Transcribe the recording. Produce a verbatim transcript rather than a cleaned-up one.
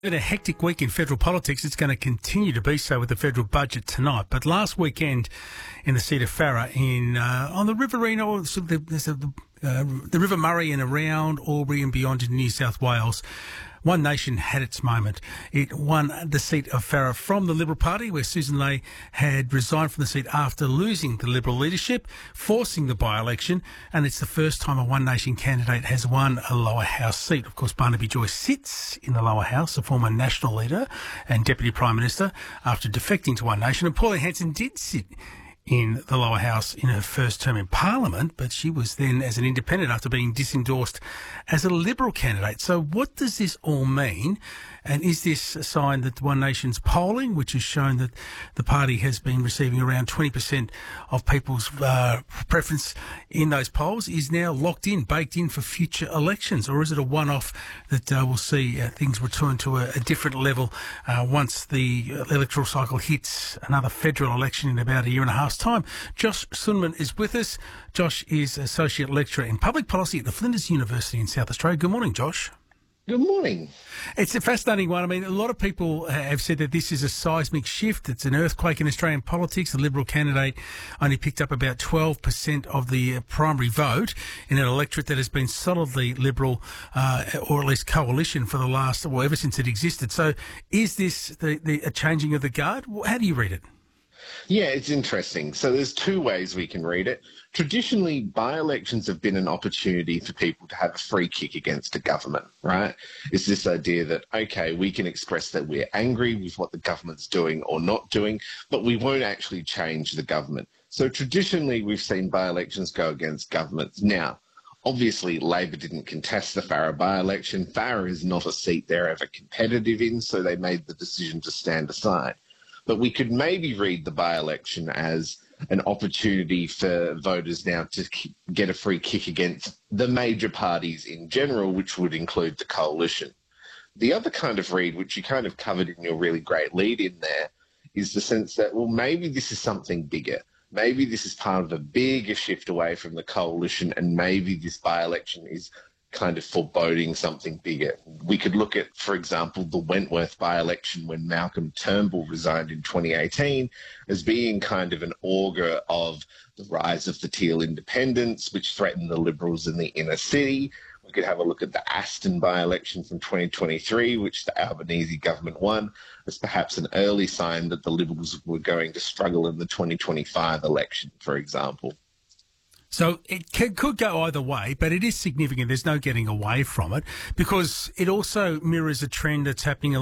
In a hectic week in federal politics, it's going to continue to be so with the federal budget tonight. But last weekend in the seat of Farrer in uh, on the Riverina, or sort of the, there's a, uh, the River Murray and around Albury and beyond in New South Wales, One Nation had its moment. It won the seat of Farrer from the Liberal Party, where Susan Ley had resigned from the seat after losing the Liberal leadership, forcing the by-election, and it's the first time a One Nation candidate has won a lower house seat. Of course, Barnaby Joyce sits in the lower house, a former National leader and Deputy Prime Minister, after defecting to One Nation, and Pauline Hanson did sit in the lower house in her first term in Parliament, but she was then as an independent after being disendorsed as a Liberal candidate. So what does this all mean? And is this a sign that One Nation's polling, which has shown that the party has been receiving around twenty percent of people's uh, preference in those polls, is now locked in, baked in for future elections? Or is it a one-off that uh, we'll see uh, things return to a, a different level uh, once the electoral cycle hits another federal election in about a year and a half's time? Josh Sunman is with us. Josh is Associate Lecturer in Public Policy at the Flinders University in South Australia. Good morning, Josh. Good morning. It's a fascinating one. I mean, a lot of people have said that this is a seismic shift. It's an earthquake in Australian politics. The Liberal candidate only picked up about twelve percent of the primary vote in an electorate that has been solidly Liberal, uh, or at least coalition for the last, well, ever since it existed. So is this the, the a changing of the guard? How do you read it? Yeah, it's interesting. So there's two ways we can read it. Traditionally, by-elections have been an opportunity for people to have a free kick against a government, right? It's this idea that, okay, we can express that we're angry with what the government's doing or not doing, but we won't actually change the government. So traditionally, we've seen by-elections go against governments. Now, obviously, Labor didn't contest the Farrer by-election. Farrer is not a seat they're ever competitive in, so they made the decision to stand aside. But we could maybe read the by-election as an opportunity for voters now to get a free kick against the major parties in general, which would include the coalition. The other kind of read, which you kind of covered in your really great lead in there, is the sense that, well, maybe this is something bigger. Maybe this is part of a bigger shift away from the coalition, and maybe this by-election is kind of foreboding something bigger. We could look at, for example, the Wentworth by-election when Malcolm Turnbull resigned in twenty eighteen as being kind of an augur of the rise of the Teal independents, which threatened the Liberals in the inner city. We could have a look at the Aston by-election from twenty twenty-three, which the Albanese government won, as perhaps an early sign that the Liberals were going to struggle in the twenty twenty-five election, for example. So it can, could go either way, but it is significant. There's no getting away from it, because it also mirrors a trend that's happening